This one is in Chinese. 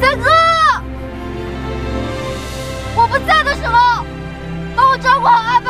三哥，我不在的时候，帮我照顾好阿